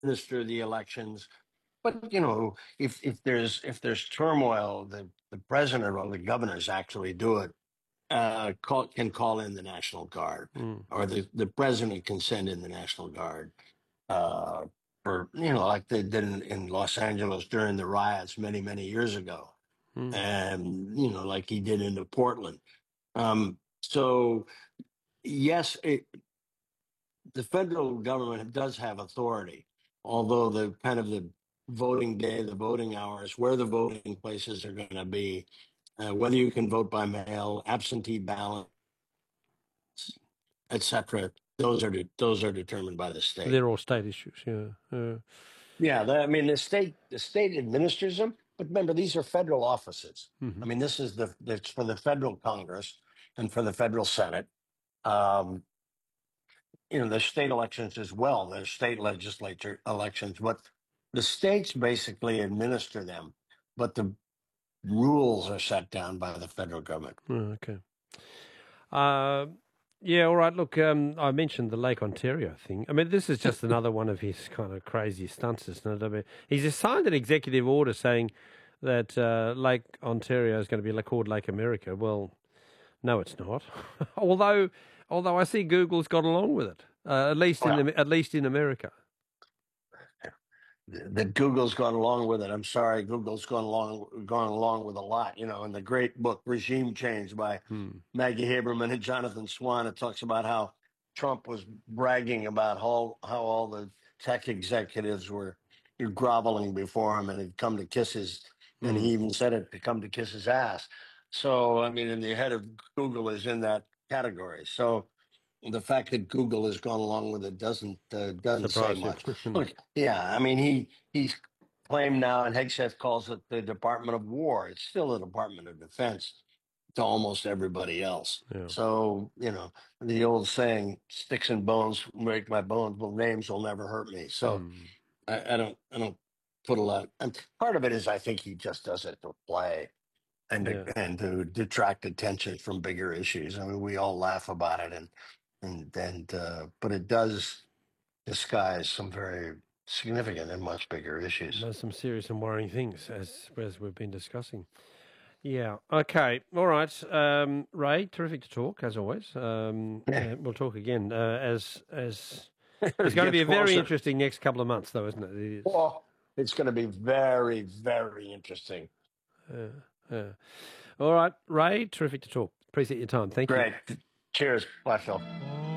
administer the elections. But if there's turmoil, the president or the governors actually do it. Can call in the National Guard, Mm. or the president can send in the National Guard. Uh, for like they did in Los Angeles during the riots many years ago, Mm. and like he did into Portland. So yes, the federal government does have authority, although the kind of the voting day, the voting hours, where the voting places are going to be, whether you can vote by mail, absentee ballot, etc. Those are determined by the state. They're all state issues. Yeah. Yeah, I mean the state administers them, but remember these are federal offices. Mm-hmm. I mean this is it's for the federal Congress and for the federal Senate. Um, there's state elections as well. There's state legislature elections, but the states basically administer them, but the rules are set down by the federal government. Oh, okay. Yeah, all right. Look, I mentioned the Lake Ontario thing. I mean, this is just another one of his kind of crazy stunts, isn't it? I mean, he's signed an executive order saying that Lake Ontario is going to be called Lake America. Well, no, it's not. although I see Google's got along with it, at least Well, in America. that Google's gone along with it. I'm sorry, Google's gone along with a lot. In the great book Regime Change by Maggie Haberman and Jonathan Swan, it talks about how Trump was bragging about how all the tech executives were groveling before him and had come to kiss his, and he even said it to come to kiss his ass. So I mean, and the head of Google is in that category. So the fact that Google has gone along with it doesn't say Surprise you. much. Look, yeah, I mean he's claimed now, and Hegseth calls it the Department of War. It's still the Department of Defense to almost everybody else. Yeah. So the old saying, "Sticks and bones break my bones, but names will never hurt me." So I don't put a lot. And part of it is I think he just does it to play and to detract attention from bigger issues. I mean, we all laugh about it, but it does disguise some very significant and much bigger issues. There's some serious and worrying things as we've been discussing. Yeah. Okay. All right. Ray, terrific to talk as always. We'll talk again as it's going to be a very interesting next couple of months, though, isn't it? It is. Well, it's going to be very, very interesting. All right, Ray, terrific to talk. Appreciate your time. Thank you. Great. Cheers. Bye, Phil.